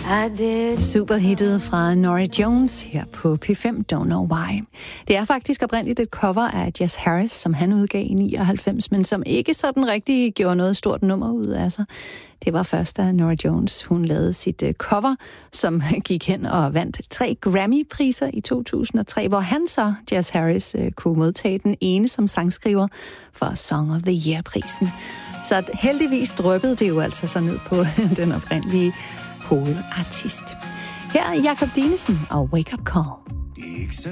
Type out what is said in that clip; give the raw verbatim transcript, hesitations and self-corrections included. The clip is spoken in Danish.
Superhittet fra Norah Jones her på P fem, Don't Know Why. Det er faktisk oprindeligt et cover af Jess Harris, som han udgav i nioghalvfems, men som ikke sådan rigtig gjorde noget stort nummer ud af sig. Det var først, da Norah Jones hun lavede sit cover, som gik hen og vandt tre Grammy-priser i to tusind og tre, hvor han så, Jess Harris, kunne modtage den ene som sangskriver for Song of the Year-prisen. Så heldigvis dryppede det jo altså så ned på den oprindelige hovedartist. Her er Jakob Dinesen og Wake Up Call. Det er ikke så